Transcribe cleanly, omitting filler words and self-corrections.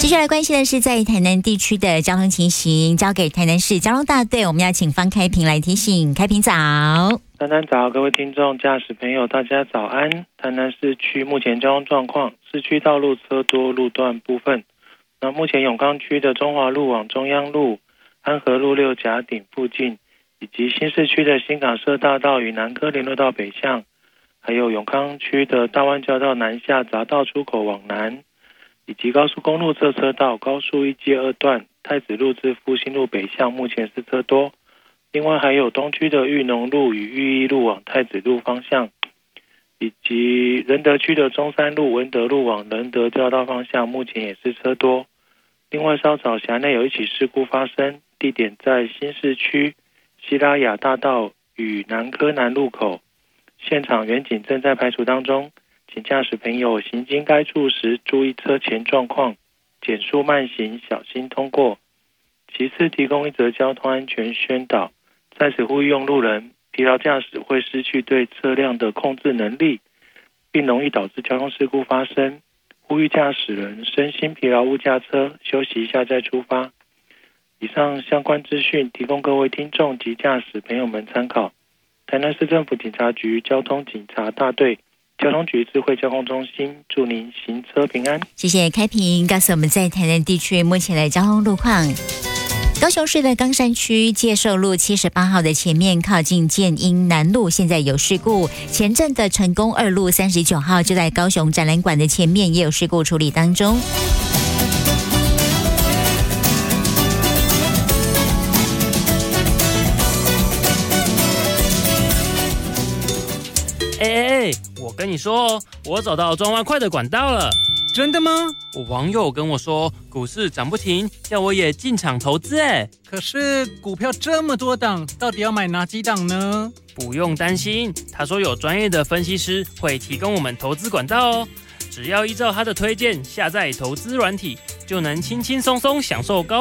接下来关心的是在台南地区的交通情形，交给台南市交通大队，我们要请方开平来提醒。开平早。 丹丹早，各位听众、驾驶朋友，大家早安。台南市区目前交通状况，市区道路车多，路段部分。那目前永康区的中华路往中央路、安和路六甲顶附近，以及新市区的新港社大道与南科联络道北向，还有永康区的大湾交道南下匝道出口往南，以及高速公路侧车道高速一街二段太子路至复兴路北向，目前是车多。另外还有东区的裕农路与裕义路往太子路方向，以及仁德区的中山路、文德路往仁德交道方向，目前也是车多。另外稍早辖内有一起事故发生，地点在新市区西拉雅大道与南科南路口，现场员警正在排除当中，请驾驶朋友行经该处时注意车前状况，减速慢行，小心通过。其次提供一则交通安全宣导，在此呼吁用路人，疲劳驾驶会失去对车辆的控制能力，并容易导致交通事故发生。呼吁驾驶人身心疲劳勿驾车，休息一下再出发。以上相关资讯提供各位听众及驾驶朋友们参考。台南市政府警察局交通警察大队交通局智慧交通中心，祝您行车平安。 谢谢开平告诉我们在台南地区目前的交通路况。高雄市的冈山区介寿路78号的前面靠近建英南路现在有事故，前镇的成功2路39号就在高雄展览馆的前面也有事故处理当中。 我跟你说哦，我找到赚外快的管道了。 真的吗？ 我网友跟我说，股市涨不停，要我也进场投资哎。 可是股票这么多档，到底要买哪几档呢？ 不用担心，他说有专业的分析师会提供我们投资管道哦。只要依照他的推荐下载投资软体，就能轻轻松松享受高